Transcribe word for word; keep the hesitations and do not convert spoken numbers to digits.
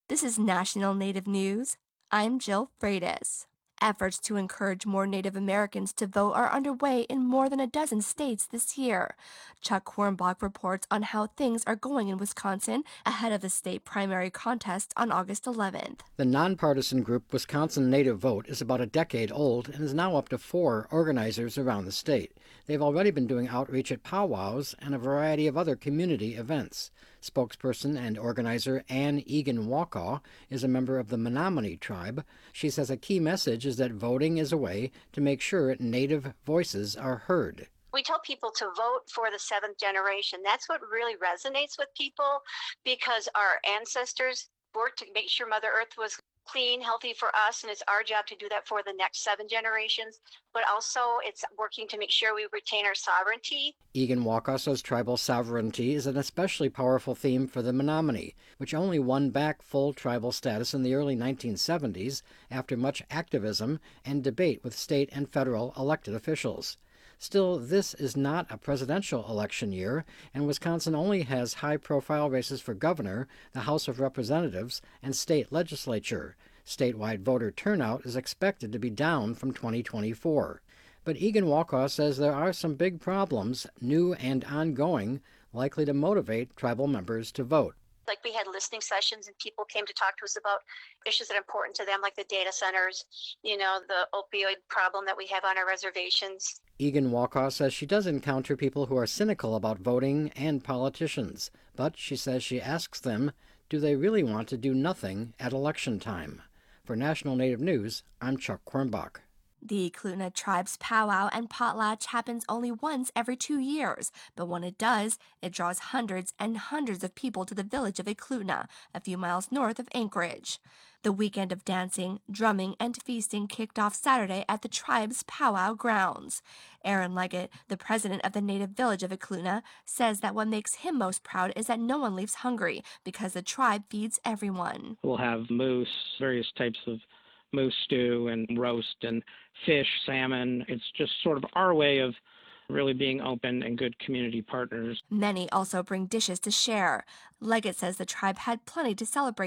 This is National Native News. I'm Jill Freitas. Efforts to encourage more Native Americans to vote are underway in more than a dozen states this year. Chuck Quirmbach reports on how things are going in Wisconsin ahead of the state primary contest on August eleventh. The nonpartisan group Wisconsin Native Vote is about a decade old and is now up to four organizers around the state. They've already been doing outreach at powwows and a variety of other community events. Spokesperson and organizer Ann Egan Wakaw is a member of the Menominee tribe. She says a key message is that voting is a way to make sure Native voices are heard. We tell people to vote for the seventh generation. That's what really resonates with people because our ancestors worked to make sure Mother Earth was clean, healthy for us, and it's our job to do that for the next seven generations. But also, it's working to make sure we retain our sovereignty. Egan Wakaw says tribal sovereignty is an especially powerful theme for the Menominee, which only won back full tribal status in the early nineteen seventies after much activism and debate with state and federal elected officials. Still, this is not a presidential election year, and Wisconsin only has high-profile races for governor, the House of Representatives, and state legislature. Statewide voter turnout is expected to be down from twenty twenty-four. But Egan Wakaw says there are some big problems, new and ongoing, likely to motivate tribal members to vote. Like we had listening sessions and people came to talk to us about issues that are important to them, like the data centers, you know, the opioid problem that we have on our reservations. Egan Wakaw says she does encounter people who are cynical about voting and politicians, but she says she asks them, do they really want to do nothing at election time? For National Native News, I'm Chuck Quirmbach. The Eklutna Tribe's powwow and potlatch happens only once every two years, but when it does, it draws hundreds and hundreds of people to the village of Eklutna, a few miles north of Anchorage. The weekend of dancing, drumming, and feasting kicked off Saturday at the tribe's powwow grounds. Aaron Leggett, the president of the native village of Eklutna, says that what makes him most proud is that no one leaves hungry because the tribe feeds everyone. We'll have moose, various types of moose stew and roast and fish, salmon. It's just sort of our way of really being open and good community partners. Many also bring dishes to share. Leggett says the tribe had plenty to celebrate